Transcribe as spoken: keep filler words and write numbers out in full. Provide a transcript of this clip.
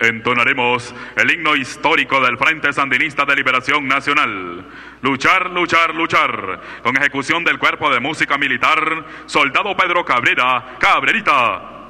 Entonaremos el himno histórico del Frente Sandinista de Liberación Nacional. Luchar, luchar, luchar. Con ejecución del Cuerpo de Música Militar, Soldado Pedro Cabrera, Cabrerita.